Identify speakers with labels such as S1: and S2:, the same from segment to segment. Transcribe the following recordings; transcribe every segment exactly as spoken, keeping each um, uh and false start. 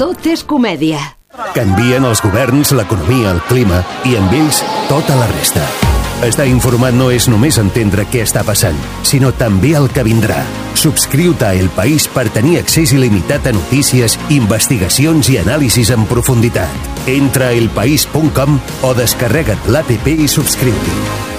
S1: Tot és comèdia.
S2: Canvien els governs, l'economia, el clima i amb ells tota la resta. Estar informat no és només entendre què està passant, sinó també el que vindrà. Subscriu-te a El País per tenir accés il·limitat a notícies, investigacions i anàlisis en profunditat. Entra a elpaís punt com o descarrega't l'app i subscriu-t'hi.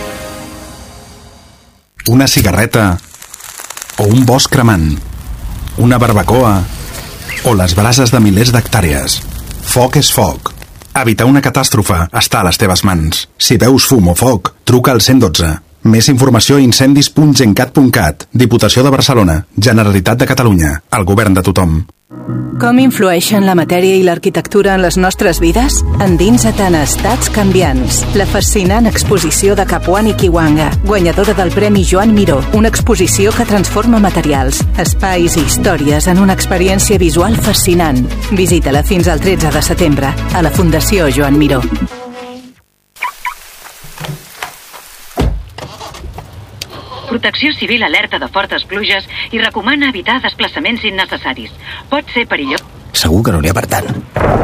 S3: Una cigarreta o un bosc cremant, una barbacoa o les brases de milers d'hectàrees. Foc és foc. Evitar una catàstrofe està a les teves mans. Si veus fum o foc, truca al cent dotze. Més informació a incendis punt gencat punt cat. Diputació de Barcelona. Generalitat de Catalunya. El govern de tothom.
S4: Com influeixen la matèria i l'arquitectura en les nostres vides? Endinsa't en Estats canviants, la fascinant exposició de Capuan i Kiwanga, guanyadora del Premi Joan Miró, una exposició que transforma materials, espais i històries en una experiència visual fascinant. Visita-la fins al tretze de setembre a la Fundació Joan Miró.
S5: Protecció Civil alerta de fortes pluges i recomana evitar desplaçaments innecessaris. Pot ser perillós.
S6: Segur que no n'hi ha per tant.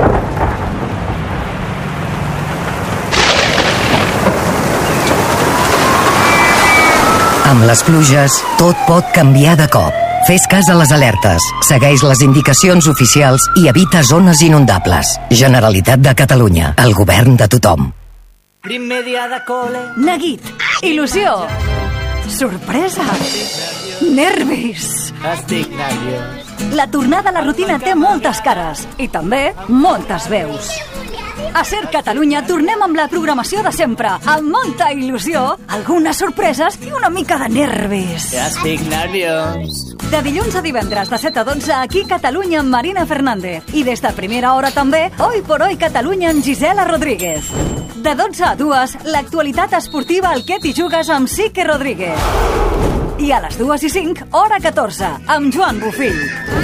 S7: Amb les pluges, tot pot canviar de cop. Fes cas a les alertes, segueix les indicacions oficials i evita zones inundables. Generalitat de Catalunya, el govern de tothom.
S8: Primer dia de col·le.
S9: Neguit, il·lusió, sorpresa, nervis.
S8: Estic nerviós.
S9: La tornada a la rutina té moltes cares i també moltes veus. A Ser Catalunya tornem amb la programació de sempre, amb molta il·lusió, algunes sorpreses i una mica de nervis.
S8: Ja estic nerviós.
S9: De dilluns a divendres de set a dotze aquí Catalunya amb Marina Fernández i des de primera hora també Hoy por Hoy Catalunya amb Gisela Rodríguez. De dotze a dues, l'actualitat esportiva al que t'hi jugues amb Sique Rodríguez. I a les dues i cinc, hora catorze, amb Joan Bofill.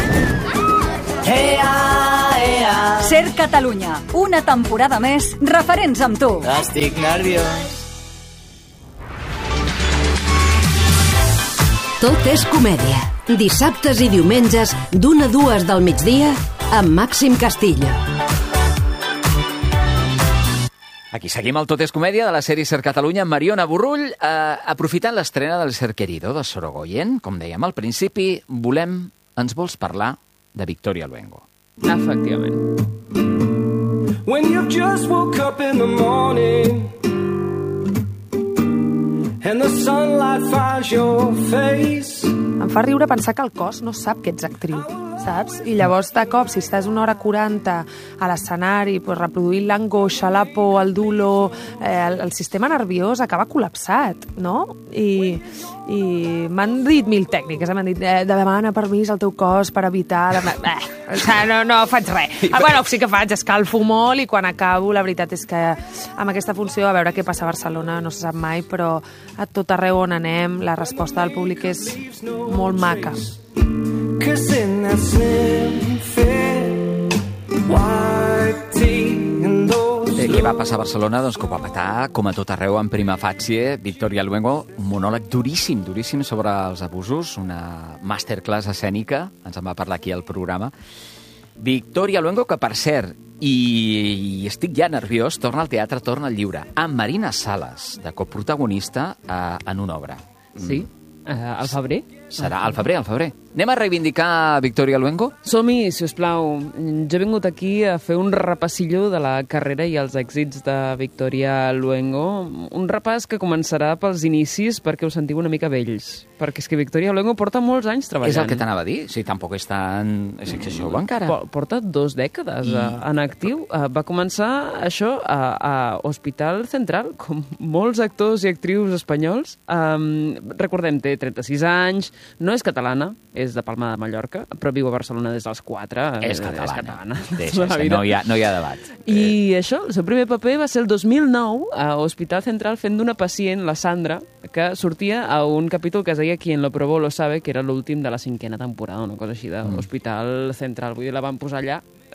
S8: Ea, ea.
S9: Ser Catalunya, una temporada més, referents amb tu.
S8: Estic nerviós.
S1: Tot és comèdia. Dissabtes i diumenges, d'una a dues del migdia, amb Màxim Castillo.
S10: Aquí seguim el Tot és comèdia de la sèrie Ser Catalunya amb Mariona Burrull, eh, aprofitant l'estrena del Ser Querido de Sorogoyen. Com dèiem al principi, volem, ens vols parlar de Victoria Luengo.
S11: Efectivament. When you just woke up in the morning and the sunlight finds your face.
S12: Em fa riure pensar que el cos no sap que ets actriu, saps? I llavors, de cop, si estàs una hora quaranta a l'escenari, pues, reproduint l'angoixa, la por, el dolor, eh, el, el sistema nerviós acaba col·lapsat, no? I, i m'han dit mil tècniques, eh? M'han dit, eh, demana permís al teu cos per evitar... Eh, o sigui, no, no faig res. Ah, bueno, sí que faig, escalfo molt i quan acabo, la veritat és que amb aquesta funció, a veure què passa a Barcelona, no se sap mai, però a tot arreu on anem, la resposta del públic és molt maca.
S10: Què va passar a Barcelona? Doncs que ho va petar, com a tot arreu, en prima facie. Victoria Luengo, un monòleg duríssim, duríssim sobre els abusos, una masterclass escènica, ens en va parlar aquí al programa. Victoria Luengo, que per cert, i, i estic ja nerviós, torna al teatre, torna al lliure, amb Marina Sales, de coprotagonista eh, en una obra.
S11: Sí? Uh, al febrer?
S10: Serà al febrer, al febrer. Anem a reivindicar Victoria Luengo?
S11: Som-hi, si us plau. Jo he vingut aquí a fer un repassillo de la carrera i els èxits de Victoria Luengo. Un repàs que començarà pels inicis perquè us sentiu una mica vells. Perquè és que Victoria Luengo porta molts anys treballant.
S10: És el que t'anava a dir. Sí, tampoc és tan... És que és jove encara.
S11: Porta dos dècades I... en actiu. Va començar això a, a Hospital Central, com molts actors i actrius espanyols. Um, recordem, té trenta-sis anys, no és catalana, és de Palma de Mallorca, però viu a Barcelona des dels quatre.
S10: És catalana.
S11: És catalana.
S10: Deixa, no, hi ha, no hi ha debat.
S11: I eh... això, el seu primer paper va ser el dos mil nou a Hospital Central fent d'una pacient, la Sandra, que sortia a un capítol que es deia Quien lo probó lo sabe, que era l'últim de la cinquena temporada, una cosa així de mm. Hospital Central. Vull dir, la van posar allà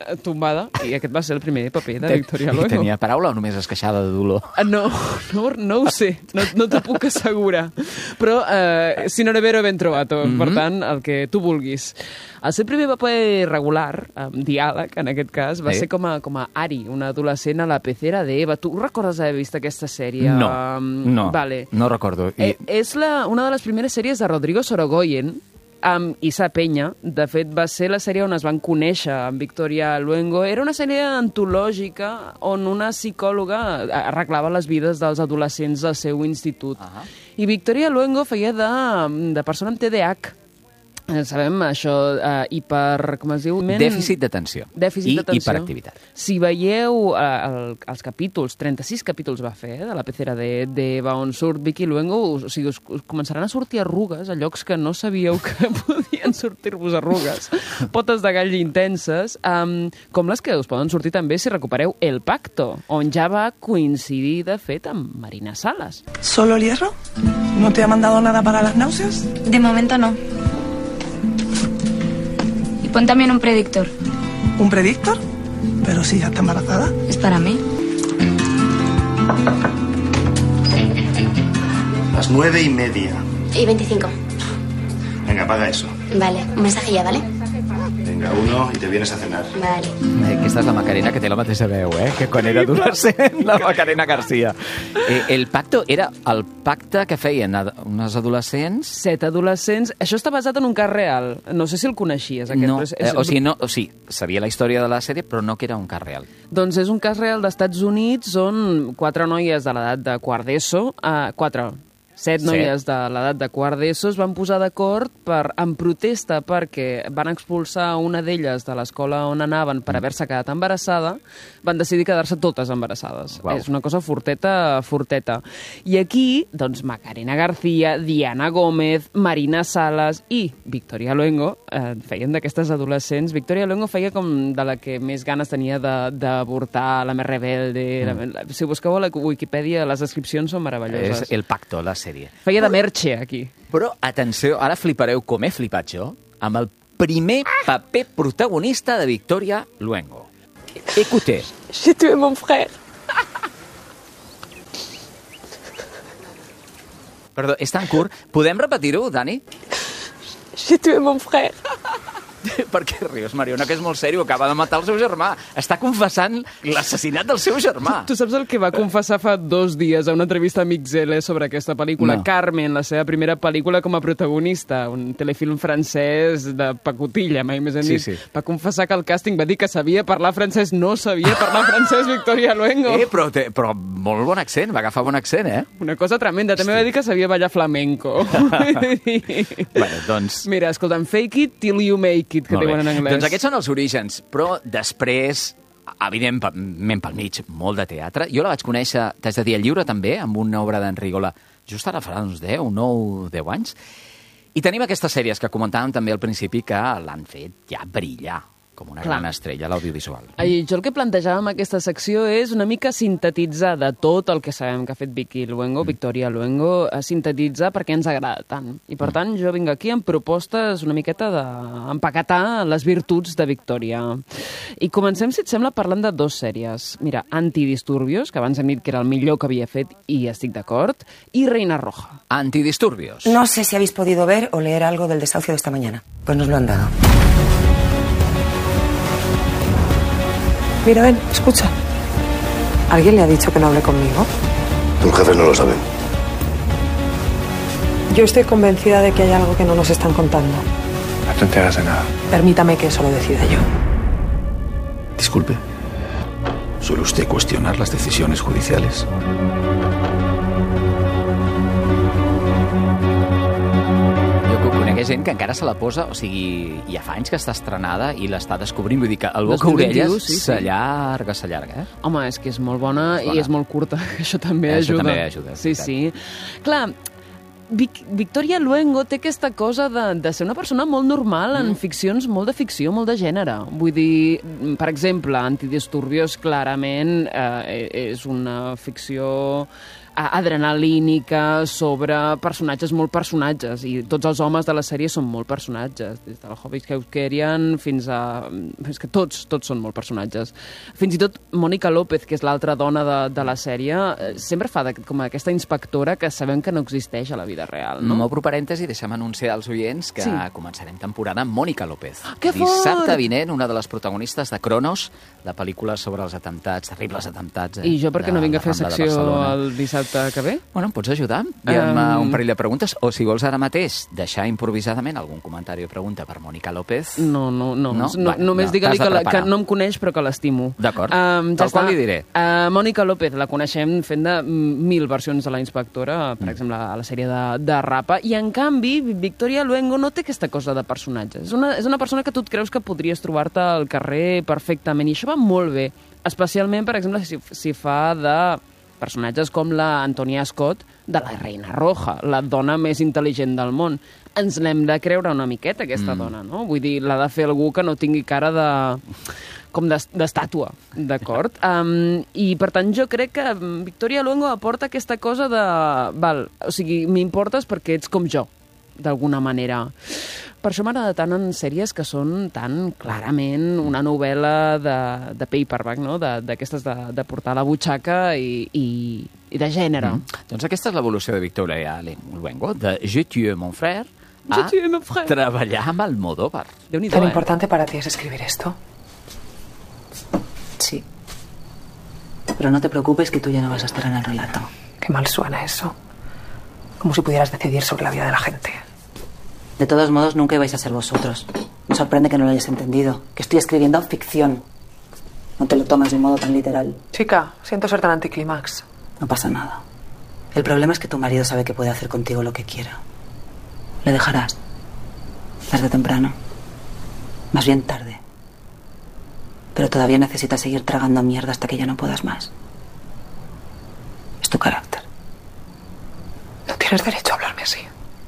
S11: tombada, i aquest va ser el primer paper de Victoria Luengo.
S10: I tenia paraula o només es queixava de dolor?
S11: No, no, no ho sé, no, no t'ho puc assegurar. Però, eh, si no era vero, ben trobato. Mm-hmm. Per tant, el que tu vulguis. El seu primer paper regular, amb diàleg, en aquest cas, va sí. ser com a, com a Ari, una adolescent a la pecera d'Eva. Tu recordes haver vist aquesta sèrie?
S10: No,
S11: um,
S10: no,
S11: vale.
S10: no recordo. I...
S11: Eh, és la, una de les primeres sèries de Rodrigo Sorogoyen, amb Isa Peña. De fet, va ser la sèrie on es van conèixer amb Victoria Luengo. Era una sèrie antològica on una psicòloga arreglava les vides dels adolescents del seu institut. Uh-huh. I Victoria Luengo feia de, de persona amb T D A H. Sabem això, uh, hiper... com es diu?
S10: Dèficit d'atenció.
S11: Dèficit
S10: I
S11: d'atenció.
S10: hiperactivitat.
S11: Si veieu uh, el, els capítols, trenta-sis capítols va fer, eh, de la pecera d'Eva, on surt Vicky Luengo, us, o sigui, us, us començaran a sortir arrugues a llocs que no sabíeu que podien sortir-vos arrugues. Potes de gall intenses, um, com les que us poden sortir també si recupereu El Pacto, on ja va coincidir, de fet, amb Marina Salas.
S6: ¿Solo el hierro? ¿No te ha mandado nada para las náuseas?
S13: De momento no. Pon también un predictor.
S6: ¿Un predictor? Pero si ya está embarazada.
S13: Es para mí.
S14: Las nueve y media.
S13: Y veinticinco.
S14: Venga, apaga eso.
S13: Vale, un mensaje ya, ¿vale?
S14: Venga, uno y te vienes a cenar.
S13: Vale.
S10: Eh, aquesta és la Macarena, que té la mateixa veu, eh? Que quan era adolescent, la Macarena García. Eh, el pacto era el pacte que feien ad unes adolescents...
S11: Set adolescents. Això està basat en un cas real. No sé si el coneixies, aquest.
S10: No,
S11: però és,
S10: és...
S11: és...
S10: Eh, o sigui, no, o sigui, sabia la història de la sèrie, però no que era un cas real.
S11: Doncs és un cas real d'Estats Units on quatre noies de l'edat de quart d'ESO, eh, quatre... Set noies de l'edat de quart d'ESO es van posar d'acord per, en protesta perquè van expulsar una d'elles de l'escola on anaven per haver-se quedat embarassada, van decidir quedar-se totes embarassades. Wow. És una cosa forteta, forteta. I aquí, doncs, Macarena García, Diana Gómez, Marina Salas i Victoria Luengo eh, feien d'aquestes adolescents. Victoria Luengo feia com de la que més ganes tenia d'avortar, la més rebelde. Mm. La, si busqueu a la Wikipedia, les descripcions són meravelloses.
S10: És El Pacto, la sèrie.
S11: Feia de Merche, aquí.
S10: Però, atenció, ara flipareu com he flipat jo, amb el primer paper protagonista de Victoria Luengo. Écoutez.
S13: J'ai tué mon frère.
S10: Perdó, és tan curt. Podem repetir-ho, Dani?
S13: J'ai tué mon frère.
S10: Per què rius, Mariona, que és molt sèrio? Acaba de matar el seu germà. Està confessant l'assassinat del seu germà.
S11: Tu, tu saps el que va confessar fa dos dies a una entrevista a Mixele sobre aquesta pel·lícula?
S10: No.
S11: Carmen, la seva primera pel·lícula com a protagonista, un telefilm francès de pacotilla, mai més hem
S10: Sí,
S11: dit.
S10: sí.
S11: Va confessar que el càsting va dir que sabia parlar francès. No sabia parlar francès, Victoria Luengo.
S10: Eh, però, té, però molt bon accent, va agafar bon accent, eh?
S11: Una cosa tremenda. També va dir que sabia ballar flamenco.
S10: Bueno, doncs...
S11: Mira, escolta'm, fake it till you make it, que diuen en anglès.
S10: Doncs aquests són els orígens, però després, evidentment pel mig, molt de teatre. Jo la vaig conèixer, t'has de dir, al Lliure també, amb una obra d'en Rigola, just ara farà uns deu, nou, deu anys. I tenim aquestes sèries que comentàvem també al principi que l'han fet ja brillar com una
S11: Clar.
S10: gran estrella a l'audiovisual.
S11: Ai, jo el que plantejava amb aquesta secció és una mica sintetitzar de tot el que sabem que ha fet Vicky Luengo, mm. Victoria Luengo, a sintetitzar perquè ens agrada tant. I per tant jo vinc aquí amb propostes una miqueta d'empaquetar les virtuts de Victoria. I comencem, si et sembla, parlant de dos sèries. Mira, Antidisturbios, que abans hem dit que era el millor que havia fet i estic d'acord, i Reina Roja.
S10: Antidisturbios.
S15: No sé si habéis podido ver o leer algo del desahucio de esta mañana. Pues nos lo han dado.
S12: Mira, ven, escucha. ¿Alguien le ha dicho que no hable conmigo?
S14: Tus jefes no lo saben.
S12: Yo estoy convencida de que hay algo que no nos están contando.
S3: No te enteras de nada.
S12: Permítame que eso lo decida yo.
S3: Disculpe. ¿Suele usted cuestionar las decisiones judiciales?
S10: Hi ha gent que encara se la posa, o sigui, ja fa anys que està estrenada i l'està descobrint, vull dir que el boca orelles
S11: sí, sí.
S10: s'allarga, s'allarga, eh?
S11: Home, és que és molt bona i és molt curta, això també
S10: Eh, això
S11: ajuda.
S10: també ajuda,
S11: Sí, sí. Clar, Vic Victoria Luengo té aquesta cosa de, de ser una persona molt normal en ficcions, molt de ficció, molt de gènere. Vull dir, per exemple, Antidisturbios clarament eh, és una ficció adrenalínica, sobre personatges molt personatges, i tots els homes de la sèrie són molt personatges, des del Hobbit Keuskerian fins a... És que tots, tots són molt personatges. Fins i tot Mónica López, que és l'altra dona de, de la sèrie, sempre fa de, com aquesta inspectora que sabem que no existeix a la vida real, no?
S10: M'obro parèntesi, deixem anunciar als oients que sí. començarem temporada amb Mónica López.
S11: Que fort!
S10: Dissabte vinent, una de les protagonistes de Cronos, la pel·lícula sobre els atemptats, terribles atemptats. Eh,
S11: I jo per què no vinc a fer
S10: Rambla de
S11: secció
S10: Barcelona.
S11: el dissabte que ve?
S10: Bueno, em pots ajudar? Hi ha
S11: Um,
S10: un parell de preguntes, o si vols ara mateix deixar improvisadament algun comentari o pregunta per Mónica López.
S11: No, no, no.
S10: No?
S11: no,
S10: Va,
S11: només
S10: no,
S11: digue-li
S10: t'has de
S11: que, la, que
S10: preparar.
S11: no em coneix però que l'estimo.
S10: D'acord,
S11: Um,
S10: tal qual li diré.
S11: Uh, Mónica López la coneixem fent de mil versions de la inspectora, per mm. exemple, a la sèrie de, de Rapa, i en canvi Victoria Luengo no té aquesta cosa de personatge. És una, és una persona que tu et creus que podries trobar-te al carrer perfectament, i això va molt bé, especialment, per exemple, si, si fa de personatges com la Antonia Scott de la Reina Roja, la dona més intel·ligent del món. Ens l'hem de creure una miqueta, aquesta mm. dona, no? Vull dir, l'ha de fer algú que no tingui cara de... com d'estàtua, d'acord? Um, I, per tant, jo crec que Victoria Luengo aporta aquesta cosa de... Val, o sigui, m'importes perquè ets com jo, d'alguna manera. Per això m'agrada tant en sèries que són tan clarament una novel·la de, de paperback, no? D'aquestes de, de, de portar a la butxaca i, i, i de gènere.
S10: Mm. Doncs aquesta és l'evolució de Victoria Luengo, de Je tue mon frère a
S11: Je tue mon frère.
S10: treballar amb Almodóvar.
S15: ¿Tan importante para ti es escribir esto?
S16: Sí. Pero no te preocupes que tú ya no vas a estar en el relato.
S15: Qué mal suena eso. Como si pudieras decidir sobre la vida de la gente.
S16: De todos modos, nunca ibais a ser vosotros. Me sorprende que no lo hayas entendido. Que estoy escribiendo ficción. No te lo tomes de un modo tan literal.
S15: Chica, siento ser tan anticlímax.
S16: No pasa nada. El problema es que tu marido sabe que puede hacer contigo lo que quiera. Le dejarás. Tarde o temprano. Más bien tarde. Pero todavía necesitas seguir tragando mierda hasta que ya no puedas más. Es tu carácter.
S15: No tienes derecho a hablarme así.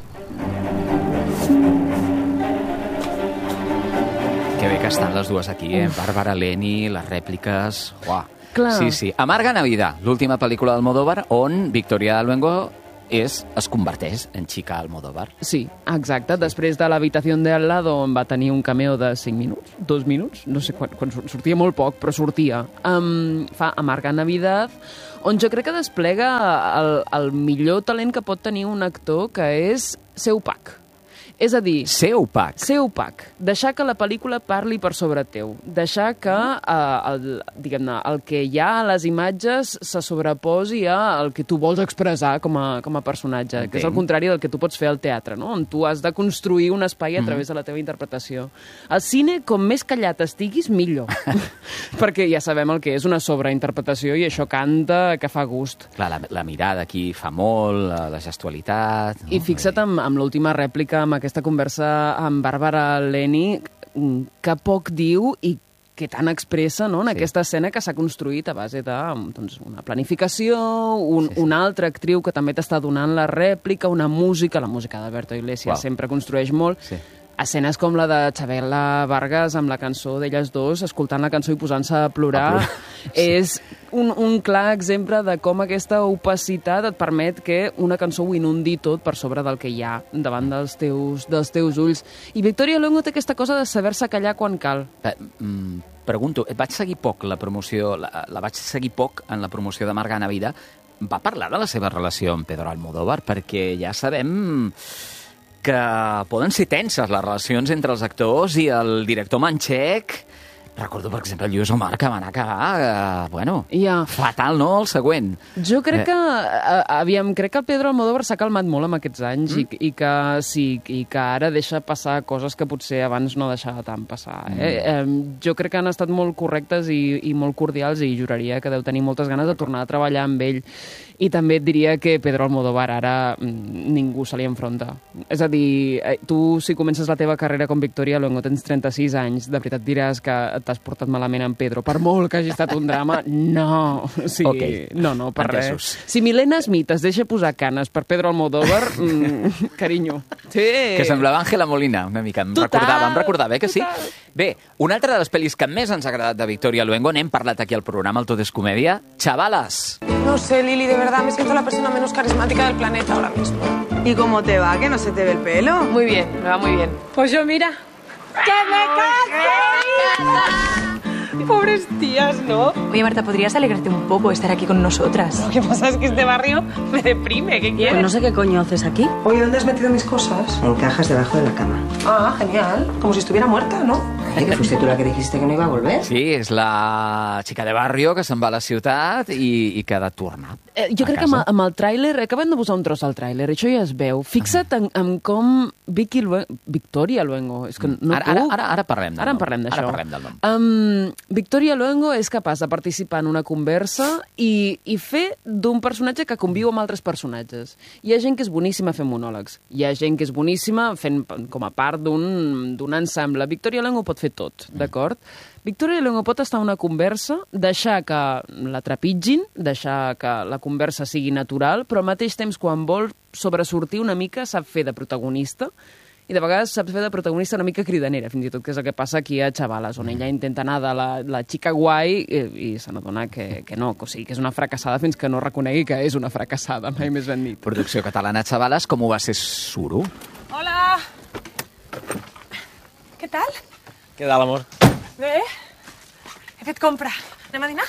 S10: Que bé que estan les dues aquí, eh? Bàrbara Leni, les rèpliques... Uah.
S11: Clar.
S10: Sí, sí. Amarga Navidad, l'última pel·lícula d'Almodóvar, on Victoria Luengo és, es converteix en xica Almodóvar.
S11: Sí, exacte. Després de l'habitació de al lado on va tenir un cameo de cinc minuts, dos minuts, no sé quan, quan sortia molt poc, però sortia. Um, fa Amarga Navidad, on jo crec que desplega el, el millor talent que pot tenir un actor, que és ser opac. És a dir...
S10: Ser opac.
S11: Ser opac. Deixar que la pel·lícula parli per sobre teu. Deixar que eh, el, diguem-ne, el que hi ha a les imatges se sobreposi al que tu vols expressar com a, com a personatge, Entenc. que és el contrari del que tu pots fer al teatre, no? On tu has de construir un espai a través de la teva interpretació. Al cine, com més callat estiguis, millor. Perquè ja sabem el que és una sobreinterpretació i això canta que fa gust.
S10: Clar, la, la mirada aquí fa molt, la, la gestualitat... No?
S11: I fixa't amb, amb l'última rèplica, amb aquesta conversa amb Bàrbara Leni, que poc diu i que tant expressa, no?, en sí. aquesta escena que s'ha construït a base de doncs, una planificació, un, sí, sí. una altra actriu que també t'està donant la rèplica, una música, la música d'Alberto Iglesias wow. sempre construeix molt, sí. escenes com la de Chabela Vargas amb la cançó d'elles dos, escoltant la cançó i posant-se a plorar, a plorar. Sí. és un, un clar exemple de com aquesta opacitat et permet que una cançó ho inundi tot per sobre del que hi ha davant dels teus, dels teus ulls. I Victoria Luengo té aquesta cosa de saber-se callar quan cal.
S10: Eh, mm, pregunto, vaig seguir poc la promoció, la, la vaig seguir poc en la promoció de Amarga Navidad. Va parlar de la seva relació amb Pedro Almodóvar? Perquè ja sabem que poden ser tenses les relacions entre els actors i el director manxec. Recordo, per exemple, el Lluís Omar, que va anar a cagar, eh, bueno,
S11: ja.
S10: fatal, no?, el següent.
S11: Jo crec
S10: eh.
S11: que, eh, aviam, crec que el Pedro Almodóvar s'ha calmat molt amb aquests anys mm. i, i, que, sí, i que ara deixa passar coses que potser abans no deixava tant passar. Eh? Mm. Eh, jo crec que han estat molt correctes i, i molt cordials i juraria que deu tenir moltes ganes de tornar a treballar amb ell. I també et diria que Pedro Almodóvar ara ningú se li enfronta. És a dir, tu si comences la teva carrera com Victoria Luengo, tens trenta-sis anys, de veritat diràs que et t'has portat malament amb Pedro, per molt que hagi estat un drama, no. O sigui,
S10: okay.
S11: No, no, per
S10: Entesos.
S11: res. Si Milena Smith es deixa posar canes per Pedro Almodóvar, mm, carinyo. Sí.
S10: Que semblava Ángela Molina, una mica. Em
S11: Total,
S10: recordava, em recordava, eh, que sí?
S11: total.
S10: Bé, una altra de les pel·lis que més ens ha agradat de Victoria Luengo, n'hem parlat aquí al programa, el Tot és Comèdia, Chavalas.
S13: No sé, Lili, de verdad me siento la persona menos carismática del planeta ahora mismo.
S17: ¿Y cómo te va? ¿Que no se te ve el pelo?
S13: Muy bien, me va muy bien. Pues yo, mira, ¡que me case! Pobres tías, ¿no?
S18: Oye, Marta, ¿podrías alegrarte un poco de estar aquí con nosotras?
S13: Lo que pasa es que este barrio me deprime, ¿qué quieres?
S17: Pues no sé qué coño haces aquí.
S15: Oye, ¿dónde has metido mis cosas?
S17: En cajas debajo de la cama.
S15: Ah, genial. Como si estuviera muerta, ¿no?
S17: Ay, que fuiste tú la que dijiste que no iba a volver.
S10: Sí, és la xica de barrio que se'n va a la ciutat i, i que ha de tornar.
S11: Eh, jo crec que amb, amb el tràiler, acabem de posar un tros al tràiler, això ja es veu. Fixa't en, en com Vicky Luengo, Victoria Luengo, és que no
S10: Ara, ara,
S11: puc...
S10: ara, ara parlem del
S11: Ara en
S10: nom.
S11: parlem d'això.
S10: Ara parlem del nom.
S11: Um, Victoria Luengo és capaç de participar en una conversa i, i fer d'un personatge que conviu amb altres personatges. Hi ha gent que és boníssima fent monòlegs. Hi ha gent que és boníssima fent com a part d'un d'un ensemble. Victoria Luengo pot fer tot, d'acord? Victoria Luengo pot estar en una conversa, deixar que la trepitgin, deixar que la conversa sigui natural, però al mateix temps, quan vol sobresortir una mica, sap fer de protagonista, i de vegades sap fer de protagonista una mica cridanera, fins i tot, que és el que passa aquí a Chavalas, on ella intenta anar de la, la xica guai i, i se n'adona que, que no, que, o sigui, que és una fracassada fins que no reconegui que és una fracassada, mai més ben dit.
S10: Producció catalana Chavalas, com ho va ser Suro?
S13: Hola. ¿Qué tal?
S8: Què tal, amor?
S13: Bé. He fet compra. Anem a dinar?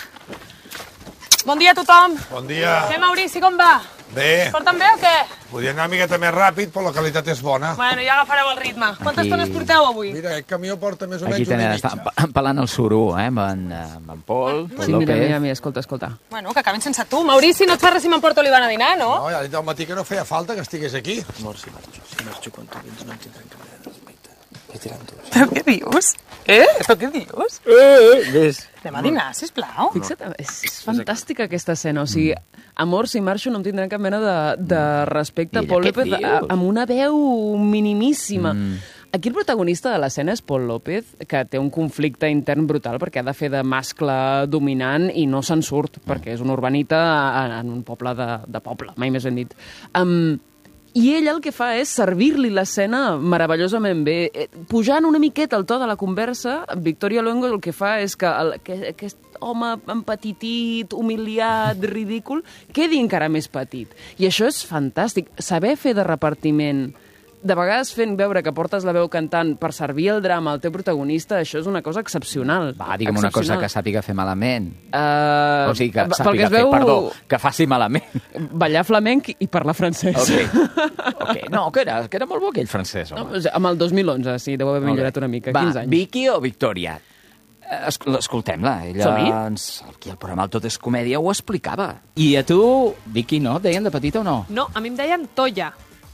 S13: Bon dia a tothom.
S19: Bon dia.
S13: Què, Maurici, com va?
S19: Bé.
S13: Porten bé o què?
S19: Podria anar una miqueta més ràpid, però la qualitat és bona.
S13: Bueno, ja agafareu el ritme. Quanta
S10: Aquí-
S13: estona es porteu avui?
S19: Mira, aquest camió porta més o
S10: Aquí
S19: menys una
S10: tenen,
S19: i mitja.
S10: està empalant el Suro, eh, amb en, amb en Pol, Pol
S11: Sí, mira,
S10: López.
S11: mira, mira, escolta, escolta.
S13: Bueno, que acabin sense tu. Maurici, no et fa res si m'emporto l'Ivan a dinar, no?
S19: No, ja he dit al matí que no feia falta que estigués aquí.
S8: Amor, si marxo, si marxo quan tu vins no em tindran cap mena de respecte. Què tirant tu?
S13: Però què dius? Eh? Però què dius?
S8: Eh, eh, ves.
S13: Anem a dinar, sisplau.
S11: Fixa't, és, és fantàstica aquesta escena, o sigui, amor, si marxo no em tindran cap mena de, de respecte.
S10: I ella,
S11: Paul
S10: què
S11: López,
S10: dius?
S11: a, amb una veu minimíssima.
S10: Mm.
S11: Aquí el protagonista de l'escena és Paul López, que té un conflicte intern brutal perquè ha de fer de mascle dominant i no se'n surt, perquè és un urbanita en, en un poble de, de poble, mai més ben dit. Um, I ell el que fa és servir-li l'escena meravellosament bé. Eh, Pujant una miqueta el to de la conversa, Victoria Luengo el que fa és que, el, que aquest home empetitit, humiliat, ridícul, quedi encara més petit. I això és fantàstic. Saber fer de repartiment, de vegades fent veure que portes la veu cantant per servir el drama al teu protagonista, això és una cosa excepcional.
S10: Va, digue'm una cosa que sàpiga fer malament.
S11: Uh,
S10: O sigui, que
S11: pel
S10: sàpiga
S11: que es
S10: fer,
S11: veu,
S10: perdó, que faci malament.
S11: ballar flamenc i parlar francès.
S10: Ok. Ok, no, que era, que era molt bo aquell francès,
S11: No,
S10: home.
S11: o sigui, amb el dos mil onze, sí, deu haver
S10: Molt bé.
S11: millorat una mica,
S10: Va,
S11: quinze anys.
S10: Vicky o Victoria? Eh, es- Escoltem-la, ella
S11: Som-hi?
S10: ens, aquí al programa El Tot és Comèdia ho explicava. I a tu, Vicky, no? Et deien de petita o no?
S12: No, a mi em deien Toya.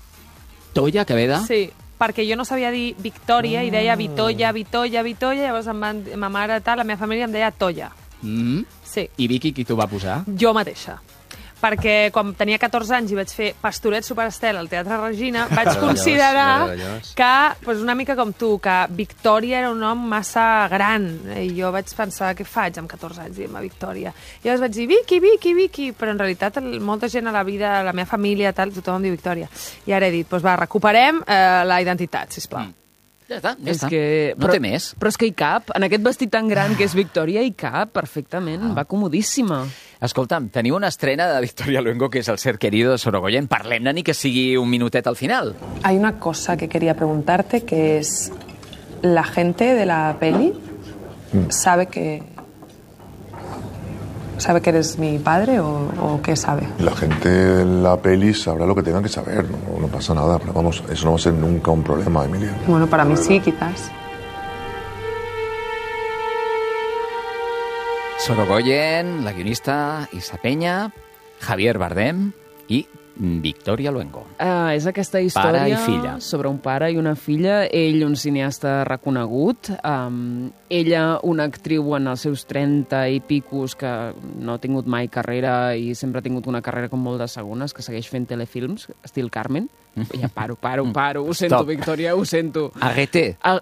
S10: Toya, que ve de...
S12: Sí, perquè jo no sabia dir Victòria i deia Vitolla, Vitolla, Vitolla, llavors em van, ma mare, tal, la meva família em deia Toya.
S10: Mm?
S12: Sí.
S10: I Vicky, qui t'ho va posar?
S12: Jo mateixa. Perquè quan tenia catorze anys i vaig fer Pastoret Superestel al Teatre Regina, vaig
S8: Meravellós,
S12: considerar
S8: meravellós.
S12: que, pues una mica com tu, que Victòria era un nom massa gran. I jo vaig pensar, què faig amb catorze anys dient-me Victòria? I llavors vaig dir Vicky, Vicky, Vicky, però en realitat el, molta gent a la vida, la meva família, tal, tothom em diu Victòria. I ara he dit, doncs va, recuperem eh, la identitat, sisplau. Mm.
S10: Ja està, ja
S11: És
S10: està.
S11: que,
S10: No
S11: però,
S10: té més.
S11: Però és que hi cap, en aquest vestit tan gran que és Victòria, hi cap perfectament,
S10: Ah.
S11: va comodíssima.
S10: Escolta'm, teniu una estrena de Victoria Luengo que és El ser querido de Sorogoyen. Parlem-ne ni que sigui un minutet al final.
S15: Hay una cosa que quería preguntarte, que es, ¿la gente de la peli sabe que sabe que eres mi padre o, o qué sabe?
S20: La gente de la peli sabrá lo que tengan que saber, no, no pasa nada, pero vamos, eso no va a ser nunca un problema, Emilia.
S15: Bueno, para mí sí, quizás.
S10: Sorogoyen, la guionista Isa Peña, Javier Bardem i Victoria Luengo.
S11: Uh, és aquesta història
S10: Pare i filla.
S11: sobre un pare i una filla, ell un cineasta reconegut, um, ella una actriu en els seus trenta i picos que no ha tingut mai carrera i sempre ha tingut una carrera com molt de segones, que segueix fent telefilms, estil Carmen, Ja paro, paro, paro. Ho sento,
S10: Stop.
S11: Victòria, ho sento.
S10: Arrete.
S11: Ah,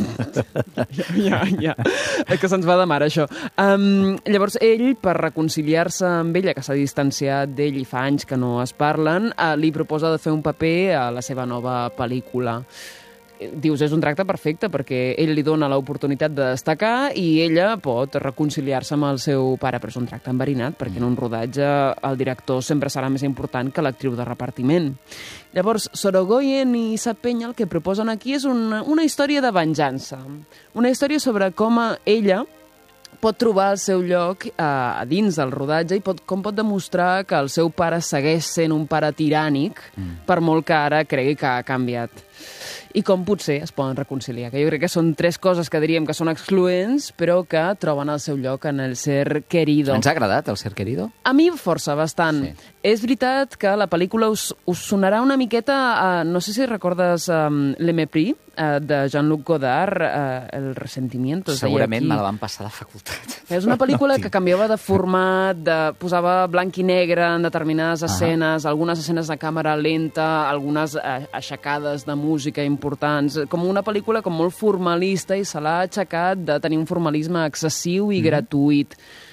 S11: ja, ja. És que se'ns va de mare, això. Um, llavors, ell, per reconciliar-se amb ella, que s'ha distanciat d'ell i fa anys que no es parlen, uh, li proposa de fer un paper a la seva nova pel·lícula. Dius, és un tracte perfecte, perquè ell li dona l'oportunitat de destacar i ella pot reconciliar-se amb el seu pare, però és un tracte enverinat, perquè en un rodatge el director sempre serà més important que l'actriu de repartiment. Llavors, Sorogoyen i Sapenya el que proposen aquí és una, una història de venjança. Una història sobre com ella pot trobar el seu lloc a, a dins del rodatge i pot, com pot demostrar que el seu pare segueix sent un pare tirànic, mm. per molt que ara cregui que ha canviat. I com potser es poden reconciliar, que jo crec que són tres coses que diríem que són excloents, però que troben el seu lloc en el Ser Querido.
S10: Ens ha agradat el Ser Querido?
S11: A mi força, bastant. Sí. És veritat que la pel·lícula us, us sonarà una miqueta, uh, no sé si recordes um, Le Mépris, uh, de Jean-Luc Godard, uh, El Resentimiento.
S10: Segurament me la van passar de facultat.
S11: És una pel·lícula que canviava de format, de, posava blanc i negre en determinades escenes, ah. algunes escenes de càmera lenta, algunes uh, aixecades de música importants, com una pel·lícula com molt formalista i se l'ha aixecat de tenir un formalisme excessiu i mm. gratuït.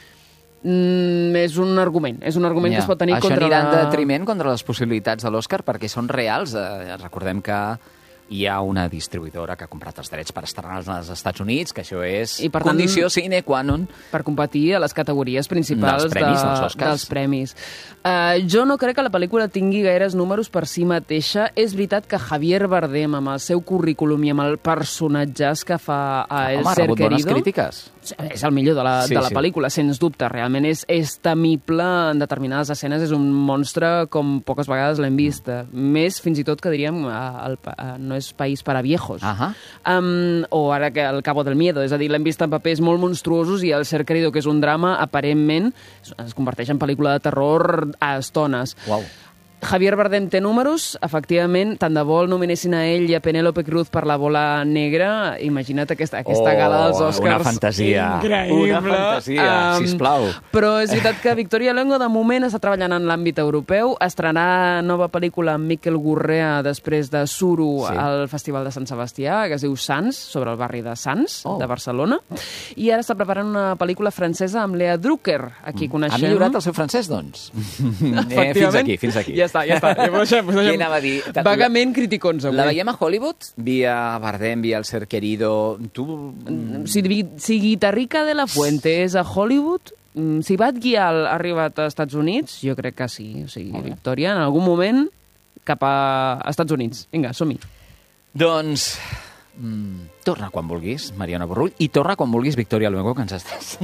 S11: Mm, és un argument, és un argument
S10: ja.
S11: que es pot tenir
S10: Això
S11: contra...
S10: Això anirà en detriment contra les possibilitats de l'Òscar perquè són reals. Eh, recordem que hi ha una distribuïdora que ha comprat els drets per estrenar als Estats Units, que això és I per condició tant, sine qua non.
S11: Per competir a les categories principals
S10: dels premis,
S11: de,
S10: dels Oscars.
S11: dels premis. Uh, jo no crec que la pel·lícula tingui gaires números per si mateixa. És veritat que Javier Bardem, amb el seu currículum i amb el personatges que fa a El
S10: Home,
S11: Ser
S10: rebut bones
S11: Querido...
S10: crítiques.
S11: És el millor de la,
S10: sí,
S11: de la
S10: sí.
S11: pel·lícula, sens dubte. Realment és, és temible en determinades escenes. És un monstre com poques vegades l'hem vist. Més, fins i tot, que diríem, el, el, no és país per a viejos.
S10: Uh -huh.
S11: um, o ara que el Cabo del Miedo. És a dir, l'hem vist en papers molt monstruosos i El Ser Querido, que és un drama, aparentment, es converteix en pel·lícula de terror a estones.
S10: Uau.
S11: Javier Bardem té números, efectivament, tant de bo el nominessin a ell i a Penélope Cruz per La Bola Negra. Imagina't aquesta, aquesta
S10: oh,
S11: gala dels Oscars.
S10: Una fantasia.
S11: Increïble.
S10: Una fantasia, um, sisplau.
S11: Però és veritat que Victoria Luengo, de moment, està treballant en l'àmbit europeu. Estrenarà nova pel·lícula amb Miquel Gurrea després de Suro sí. al Festival de Sant Sebastià, que es diu Sants, sobre el barri de Sants, oh. de Barcelona. I ara està preparant una pel·lícula francesa amb Lea Drucker. Aquí coneixem...
S10: Ha millorat el seu francès, doncs? eh, fins aquí, fins aquí.
S11: Ja està, ja està. Ja ho deixem, ho deixem.
S10: Anava a dir?
S11: Vagament criticons, avui.
S10: La veiem a Hollywood? Via Bardem, via El Ser Querido... Tu...
S11: Si, si Guitarrica de la Fuente és a Hollywood, si Batgirl ha arribat als Estats Units, jo crec que sí. O sigui, Victòria, en algun moment, cap a Estats Units. Vinga, som-hi.
S10: Doncs... Mm, torna quan vulguis, Mariona Borrull, i torna quan vulguis, Victòria Luengo, que ens estàs...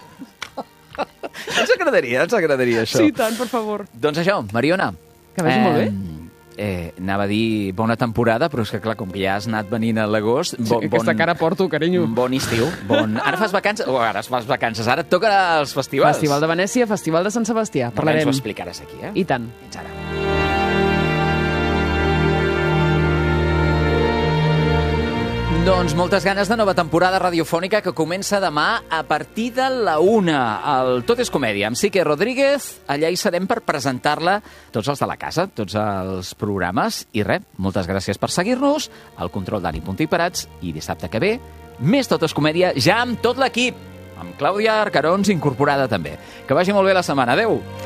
S10: Ens agradaria, ens agradaria això.
S11: Sí, tant, per favor.
S10: Doncs això, Mariona.
S11: Que vagi eh, molt bé.
S10: Eh, anava a dir bona temporada, però és que clar, com que ja has anat venint a l'agost...
S11: Sí, bon, aquesta cara porto, carinyo.
S10: Bon estiu. Bon... Ara fas vacances, o ara fas vacances, ara et toca els festivals.
S11: Festival de Venècia, Festival de Sant Sebastià. Parlarem.
S10: Ens ho explicaràs aquí, eh?
S11: I tant.
S10: Fins ara. Doncs moltes ganes de nova temporada radiofònica que comença demà a partir de la una. El Tot és Comèdia amb Sique Rodríguez. Allà hi serem per presentar-la tots els de la casa, tots els programes. I res, moltes gràcies per seguir-nos. El control Dani Puntí Parats. I dissabte que ve, més Tot és Comèdia, ja amb tot l'equip. Amb Clàudia Arcarons incorporada també. Que vagi molt bé la setmana. Adéu!